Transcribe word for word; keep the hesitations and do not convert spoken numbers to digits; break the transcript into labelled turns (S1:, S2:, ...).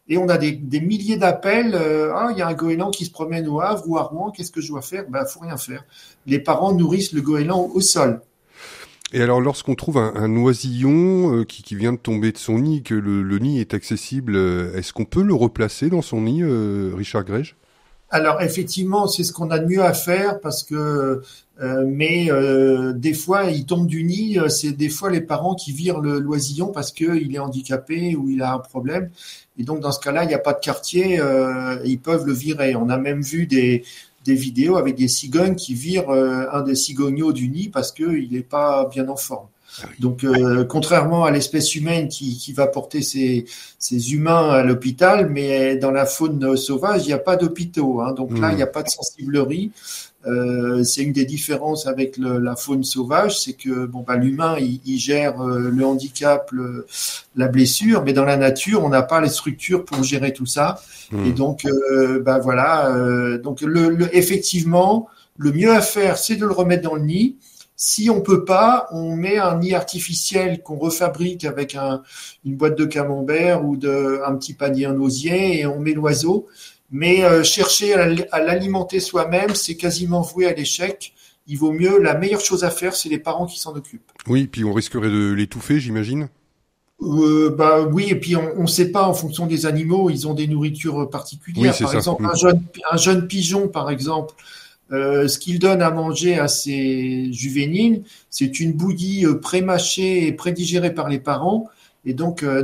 S1: Et on a des, des milliers d'appels. Euh, ah, il y a un goéland qui se promène au Havre ou à Rouen. Qu'est-ce que je dois faire? Ben, faut rien faire. Les parents nourrissent le goéland au sol.
S2: Et alors, lorsqu'on trouve un, un oisillon euh, qui, qui vient de tomber de son nid, que le, le nid est accessible, euh, est-ce qu'on peut le replacer dans son nid, euh, Richard Grége?
S1: Alors effectivement, c'est ce qu'on a de mieux à faire parce que, euh, mais euh, des fois, il tombe du nid. euh, C'est des fois les parents qui virent le l'oisillon parce que il est handicapé ou il a un problème. Et donc dans ce cas-là, il n'y a pas de quartier. Euh, ils peuvent le virer. On a même vu des des vidéos avec des cigognes qui virent euh, un des cigogneaux du nid parce que il n'est pas bien en forme.
S2: Ah oui.
S1: Donc, euh, contrairement à l'espèce humaine qui, qui va porter ses, ses humains à l'hôpital, mais dans la faune sauvage, il n'y a pas d'hôpitaux. Hein, donc là, il n'y
S2: Hmm.
S1: a pas de sensiblerie. Euh, c'est une des différences avec le, la faune sauvage, c'est que bon, bah, l'humain, il, il gère euh, le handicap, le, la blessure, mais dans la nature, on n'a pas les structures pour gérer tout ça. Et
S2: Hmm.
S1: donc, euh, bah voilà. Euh, donc, le, le, effectivement, le mieux à faire, c'est de le remettre dans le nid. Si on peut pas, on met un nid artificiel qu'on refabrique avec un, une boîte de camembert ou de, un petit panier en osier et on met l'oiseau. Mais euh, chercher à, à l'alimenter soi-même, c'est quasiment voué à l'échec. Il vaut mieux, la meilleure chose à faire, c'est les parents qui s'en occupent.
S2: Oui, puis on risquerait de l'étouffer, j'imagine.
S1: Euh, bah oui, et puis on ne sait pas en fonction des animaux, ils ont des nourritures
S2: Oui,
S1: particulières.
S2: c'est
S1: Par
S2: ça.
S1: exemple,
S2: Hmm.
S1: un jeune, un jeune pigeon, par exemple, Euh, ce qu'il donne à manger à ses juvéniles, c'est une bouillie euh, pré-mâchée et pré-digérée par les parents. Et donc, euh,